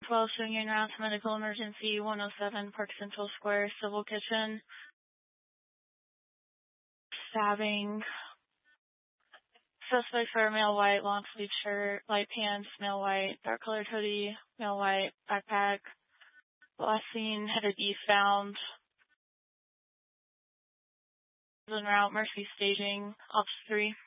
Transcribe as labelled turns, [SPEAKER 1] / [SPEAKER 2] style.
[SPEAKER 1] 12 Union Routes, medical emergency, 107 Park Central Square, Civil Kitchen. Stabbing. Suspects are male white, long sleeve shirt, light pants, male white, dark colored hoodie, male white, backpack. Last seen headed eastbound. En route, Mercy staging, Ops 3.